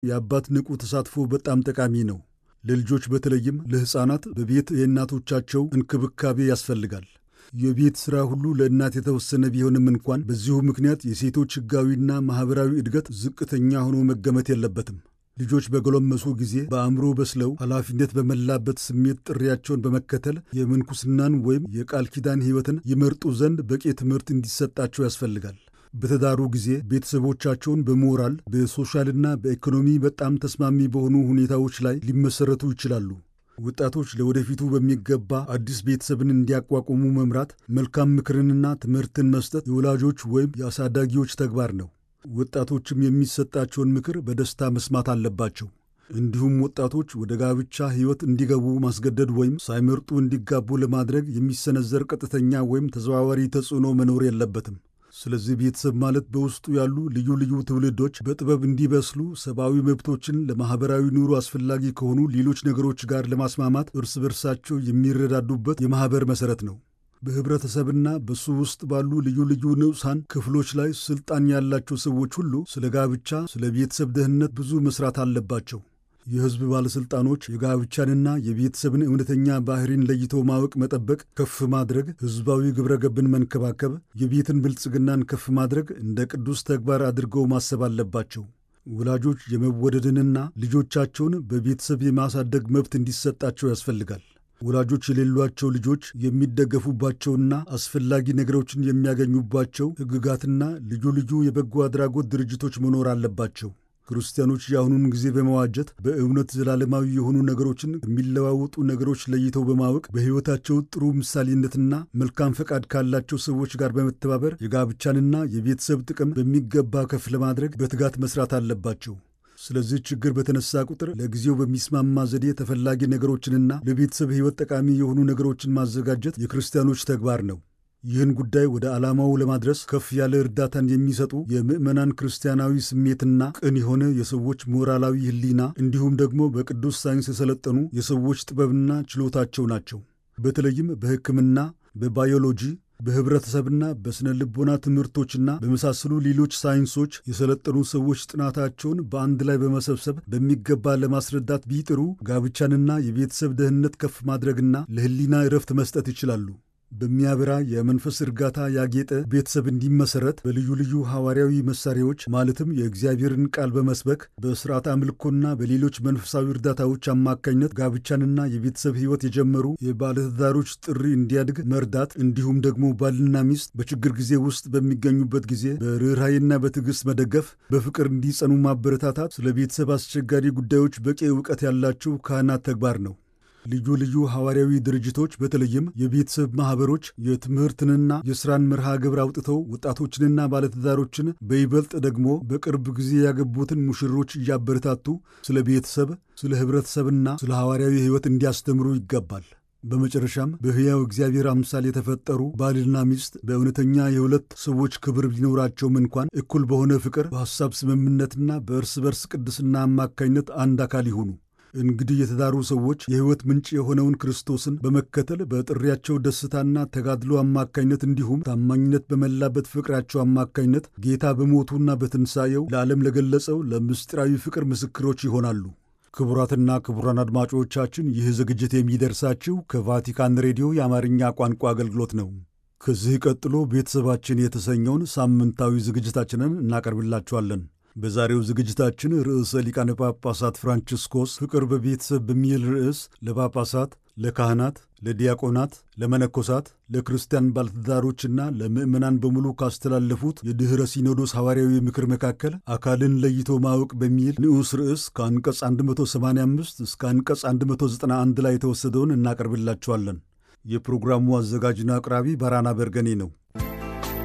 የአባት ንቁ ተሳትፎ በጣም ጠቃሚ ነው። ለልጆች በተለይም ለሕፃናት በቤት የእናቶቻቸው እንክብካቤ ያስፈልጋል። የቤት ሥራ ሁሉ ለእናት የተወሰነ ቢሆንም እንኳን በዚሁ ምክንያት የሴቶች ሕጋዊና ማኅበራዊ እድገት ዝቅተኛ ሆኖ መገመት የለበትም። ልጆች በጎለመሱ ጊዜ በአእምሮ በስለው ኃላፊነት በመላበት ስሜት ጥሪያቸውን በመከተል የምንኩስናን ወይም የቃል ኪዳን ሕይወትን ይመርጡ ዘንድ በቂ ትምህርት እንዲሰጣቸው ያስፈልጋል። በተዳሩ ጊዜ ቤተሰቦቻቸውን በሞራል በሶሻልና በኢኮኖሚ በጣም ተስማሚ በሆኑ ሁኔታዎች ላይ ሊመሠረቱ ይችላሉ። ወጣቶች ለወደፊቱ በሚገባ አዲስ ቤተሰብን እንዲያቋቁሙ መምራት፣ መልካም ምክርንና ትምህርትን መስጠት የወላጆች ወይም የአሳዳጊዎች ተግባር ነው። ወጣቶችም የሚሰጣቸውን ምክር በደስታ መስማት አለባቸው። እንዲሁም ወጣቶች ወደ ጋብቻ ሕይወት እንዲገቡ ማስገደድ ወይም ሳይመርጡ እንዲጋቡ ለማድረግ የሚሰነዘር ቀጥተኛ ወይም ተዘዋዋሪ ተጽዕኖ መኖር የለበትም። ስለዚህ ቤተሰብ ማለት በውስጡ ያሉ ልዩ ልዩ ትውልዶች በጥበብ እንዲበስሉ፣ ሰብአዊ መብቶችን ለማኅበራዊ ኑሮ አስፈላጊ ከሆኑ ሌሎች ነገሮች ጋር ለማስማማት እርስ በርሳቸው የሚረዳዱበት የማኅበር መሠረት ነው። በኅብረተሰብና በሱ ውስጥ ባሉ ልዩ ልዩ ንዑሳን ክፍሎች ላይ ሥልጣን ያላቸው ሰዎች ሁሉ ስለ ጋብቻ፣ ስለ ቤተሰብ ደህንነት ብዙ መሥራት አለባቸው። የሕዝብ ባለሥልጣኖች የጋብቻንና የቤተሰብን እውነተኛ ባሕሪን ለይቶ ማወቅ፣ መጠበቅ፣ ከፍ ማድረግ፣ ሕዝባዊ ግብረ ገብን መንከባከብ፣ የቤትን ብልጽግናን ከፍ ማድረግ እንደ ቅዱስ ተግባር አድርገው ማሰብ አለባቸው። ወላጆች የመወደድንና ልጆቻቸውን በቤተሰብ የማሳደግ መብት እንዲሰጣቸው ያስፈልጋል። ወላጆች የሌሏቸው ልጆች የሚደገፉባቸውና አስፈላጊ ነገሮችን የሚያገኙባቸው ሕግጋትና ልዩ ልዩ የበጎ አድራጎት ድርጅቶች መኖር አለባቸው። ክርስቲያኖች የአሁኑን ጊዜ በመዋጀት በእውነት ዘላለማዊ የሆኑ ነገሮችን የሚለዋወጡ ነገሮች ለይተው በማወቅ በሕይወታቸው ጥሩ ምሳሌነትና መልካም ፈቃድ ካላቸው ሰዎች ጋር በመተባበር የጋብቻንና የቤተሰብ ጥቅም በሚገባ ከፍ ለማድረግ በትጋት መስራት አለባቸው። ስለዚህ ችግር በተነሳ ቁጥር ለጊዜው በሚስማማ ዘዴ ተፈላጊ ነገሮችንና ለቤተሰብ ሕይወት ጠቃሚ የሆኑ ነገሮችን ማዘጋጀት የክርስቲያኖች ተግባር ነው። ይህን ጉዳይ ወደ ዓላማው ለማድረስ ከፍ ያለ እርዳታን የሚሰጡ የምዕመናን ክርስቲያናዊ ስሜትና ቅን የሆነ የሰዎች ሞራላዊ ሕሊና እንዲሁም ደግሞ በቅዱስ ሳይንስ የሰለጠኑ የሰዎች ጥበብና ችሎታቸው ናቸው። በተለይም በሕክምና፣ በባዮሎጂ፣ በኅብረተሰብና በሥነ ልቦና ትምህርቶችና በመሳሰሉ ሌሎች ሳይንሶች የሰለጠኑ ሰዎች ጥናታቸውን በአንድ ላይ በመሰብሰብ በሚገባ ለማስረዳት ቢጥሩ ጋብቻንና የቤተሰብ ደህንነት ከፍ ማድረግና ለሕሊና ዕረፍት መስጠት ይችላሉ። በሚያበራ የመንፈስ እርጋታ ያጌጠ ቤተሰብ እንዲመሠረት በልዩ ልዩ ሐዋርያዊ መሣሪያዎች ማለትም የእግዚአብሔርን ቃል በመስበክ በሥርዓት አምልኮና በሌሎች መንፈሳዊ እርዳታዎች አማካኝነት ጋብቻንና የቤተሰብ ሕይወት የጀመሩ የባለትዳሮች ጥሪ እንዲያድግ መርዳት እንዲሁም ደግሞ ባልና ሚስት በችግር ጊዜ ውስጥ በሚገኙበት ጊዜ በርኅራኄና በትዕግሥት መደገፍ፣ በፍቅር እንዲጸኑ ማበረታታት ስለ ቤተሰብ አስቸጋሪ ጉዳዮች በቂ ዕውቀት ያላቸው ካህናት ተግባር ነው። ልዩ ልዩ ሐዋርያዊ ድርጅቶች በተለይም የቤተሰብ ማኅበሮች የትምህርትንና የሥራን መርሃ ግብር አውጥተው ወጣቶችንና ባለትዳሮችን በይበልጥ ደግሞ በቅርብ ጊዜ ያገቡትን ሙሽሮች እያበረታቱ ስለ ቤተሰብ፣ ስለ ኅብረተሰብና ስለ ሐዋርያዊ ሕይወት እንዲያስተምሩ ይገባል። በመጨረሻም በሕያው እግዚአብሔር አምሳል የተፈጠሩ ባልና ሚስት በእውነተኛ የሁለት ሰዎች ክብር ቢኖራቸውም እንኳን እኩል በሆነ ፍቅር፣ በሐሳብ ስምምነትና በእርስ በርስ ቅድስና አማካኝነት አንድ አካል ይሁኑ። እንግዲህ የተዳሩ ሰዎች የሕይወት ምንጭ የሆነውን ክርስቶስን በመከተል በጥሪያቸው ደስታና ተጋድሎ አማካኝነት እንዲሁም ታማኝነት በመላበት ፍቅራቸው አማካኝነት ጌታ በሞቱና በትንሣኤው ለዓለም ለገለጸው ለምስጢራዊ ፍቅር ምስክሮች ይሆናሉ። ክቡራትና ክቡራን አድማጮቻችን ይህ ዝግጅት የሚደርሳችሁ ከቫቲካን ሬዲዮ የአማርኛ ቋንቋ አገልግሎት ነው። ከዚህ ቀጥሎ ቤተሰባችን የተሰኘውን ሳምንታዊ ዝግጅታችንን እናቀርብላችኋለን። በዛሬው ዝግጅታችን ርዕሰ ሊቃነ ጳጳሳት ፍራንቺስኮስ ፍቅር በቤተሰብ በሚል ርዕስ ለጳጳሳት፣ ለካህናት፣ ለዲያቆናት፣ ለመነኮሳት፣ ለክርስቲያን ባለትዳሮችና ለምዕመናን በሙሉ ካስተላለፉት የድኅረ ሲኖዶስ ሐዋርያዊ ምክር መካከል አካልን ለይቶ ማወቅ በሚል ንዑስ ርዕስ ከአንቀጽ 185 እስከ አንቀጽ 191 ላይ የተወሰደውን እናቀርብላችኋለን። የፕሮግራሙ አዘጋጅና አቅራቢ ባራና በርገኔ ነው።